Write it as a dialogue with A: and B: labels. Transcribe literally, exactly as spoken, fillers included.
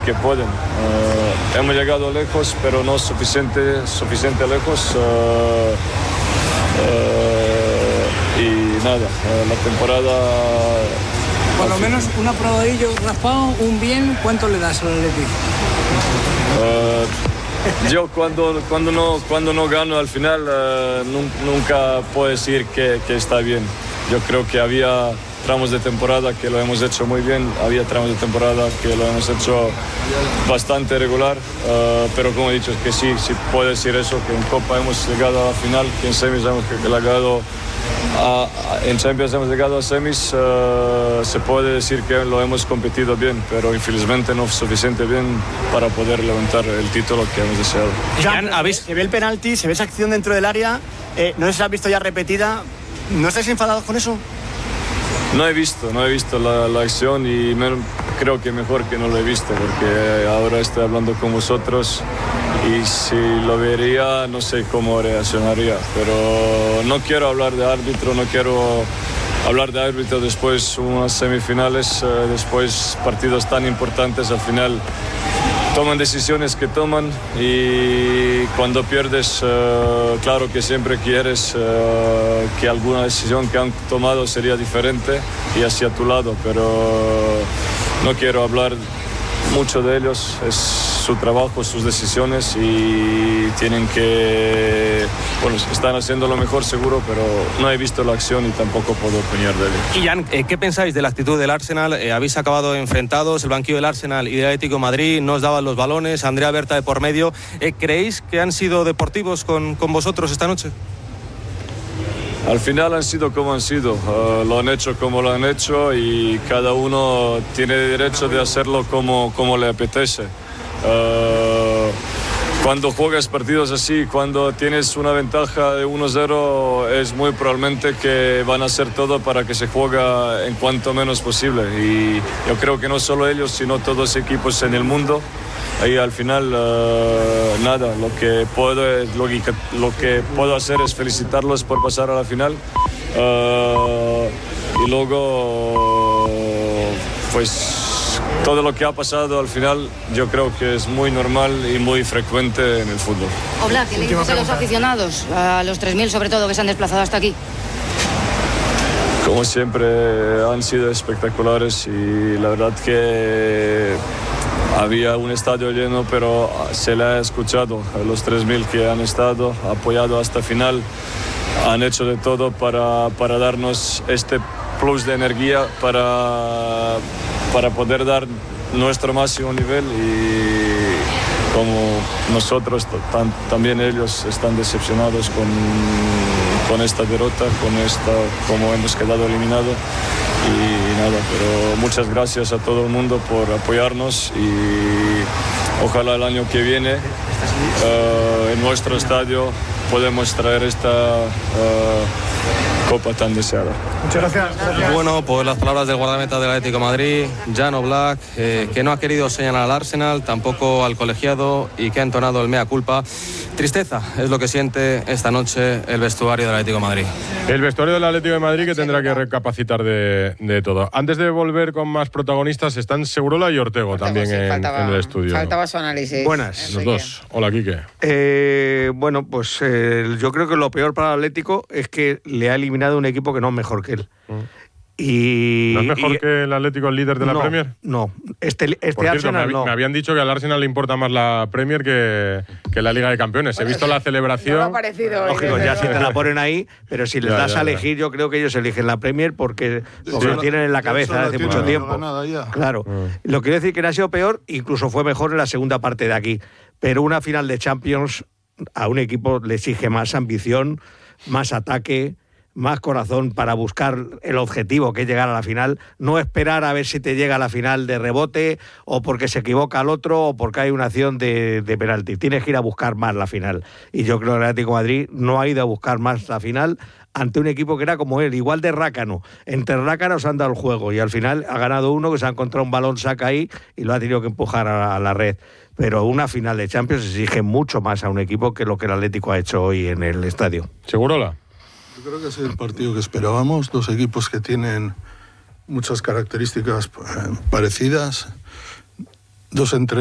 A: que pueden. Uh, hemos llegado lejos, pero no suficiente, suficiente lejos. Uh, uh, y nada, uh, la temporada...
B: Por lo menos un aprobadillo raspado, un bien, ¿cuánto le das al Atleti?
A: Uh, yo cuando, cuando, no, cuando no gano al final uh, nunca puedo decir que, que está bien. Yo creo que había tramos de temporada que lo hemos hecho muy bien, había tramos de temporada que lo hemos hecho bastante regular, uh, pero como he dicho, es que sí, sí puedo decir eso, que en Copa hemos llegado a la final, que en semis hemos llegado a, a, en Champions hemos llegado a semis, uh, se puede decir que lo hemos competido bien, pero infelizmente no suficiente bien para poder levantar el título que hemos deseado.
C: Jan, ¿habéis? Se ve el penalti, se ve esa acción dentro del área, eh, no sé si la has visto ya repetida, ¿no estáis enfadados con eso?
A: No he visto, no he visto la, la acción y me, creo que mejor que no lo he visto porque ahora estoy hablando con vosotros y si lo vería no sé cómo reaccionaría, pero no quiero hablar de árbitro, no quiero hablar de árbitro después unas semifinales, eh, después partidos tan importantes, al final toman decisiones que toman y cuando pierdes, uh, claro que siempre quieres uh, que alguna decisión que han tomado sería diferente y hacia tu lado, pero no quiero hablar mucho de ellos, es su trabajo, sus decisiones y tienen que, bueno, están haciendo lo mejor seguro, pero no he visto la acción y tampoco puedo opinar de ello.
D: Y Jan, eh, ¿qué pensáis de la actitud del Arsenal? Eh, habéis acabado enfrentados, el banquillo del Arsenal y del Atlético de Madrid, no os daban los balones, Andrea Berta de por medio. Eh, ¿Creéis que han sido deportivos con, con vosotros esta noche?
A: Al final han sido como han sido, uh, lo han hecho como lo han hecho y cada uno tiene derecho de hacerlo como, como le apetece. Uh, cuando juegas partidos así, cuando tienes una ventaja de uno cero, es muy probablemente que van a hacer todo para que se juegue en cuanto menos posible. Y yo creo que no solo ellos, sino todos los equipos en el mundo. Y al final, uh, nada, lo que, puedo, lo, que, lo que puedo hacer es felicitarlos por pasar a la final. Uh, y luego, pues, todo lo que ha pasado al final, yo creo que es muy normal y muy frecuente en el fútbol.
E: Hola, ¿qué le dices a los aficionados, a los tres mil sobre todo, que se han desplazado hasta aquí?
A: Como siempre, han sido espectaculares y la verdad que había un estadio lleno, pero se le ha escuchado a los tres mil que han estado, apoyado hasta final, han hecho de todo para, para darnos este plus de energía para, para poder dar nuestro máximo nivel y como nosotros, tam, también ellos están decepcionados con, con esta derrota, con esta, como hemos quedado eliminados. Y nada, pero muchas gracias a todo el mundo por apoyarnos y ojalá el año que viene uh, en nuestro estadio podemos traer esta uh, copa tan deseada.
C: Muchas gracias. gracias.
D: Bueno, pues las palabras del guardameta del Atlético de Madrid, Jan Oblak, eh, que no ha querido señalar al Arsenal, tampoco al colegiado y que ha entonado el mea culpa. Tristeza es lo que siente esta noche el vestuario del Atlético de Madrid.
F: El vestuario del Atlético de Madrid que tendrá que recapacitar de, de todo. Antes de volver con más protagonistas, están Segurola y Ortego, Ortego también sí, en,
G: faltaba,
F: en el estudio.
G: Faltaba su análisis.
F: Buenas, los dos. Hola, Quique.
H: Eh, bueno, pues eh, yo creo que lo peor para el Atlético es que le ha eliminado un equipo que no es mejor que él. Mm. Y,
F: ¿No es mejor y, que el Atlético el líder de la
H: no,
F: Premier?
H: No, este, este
F: Por cierto,
H: Arsenal
F: me,
H: no.
F: me habían dicho que al Arsenal le importa más la Premier que, que la Liga de Campeones. Bueno, he visto la celebración.
G: No me ha parecido.
H: Lógico, ya si te la ponen ahí, pero si les ya, das ya, a elegir, ya. Yo creo que ellos eligen la Premier porque, porque sí, lo tienen en la cabeza desde mucho tiempo. Claro. Mm. Lo quiero decir que no ha sido peor, incluso fue mejor en la segunda parte de aquí. Pero una final de Champions a un equipo le exige más ambición, más ataque, más corazón para buscar el objetivo que es llegar a la final, no esperar a ver si te llega a la final de rebote o porque se equivoca al otro o porque hay una acción de, de penalti. Tienes que ir a buscar más la final. Y yo creo que el Atlético de Madrid no ha ido a buscar más la final ante un equipo que era como él, igual de rácano. Entre rácanos han dado el juego y al final ha ganado uno que se ha encontrado un balón saca ahí y lo ha tenido que empujar a, a la red. Pero una final de Champions exige mucho más a un equipo que lo que el Atlético ha hecho hoy en el estadio.
F: ¿Segurola?
I: Yo creo que es el partido que esperábamos, dos equipos que tienen muchas características parecidas. dos entre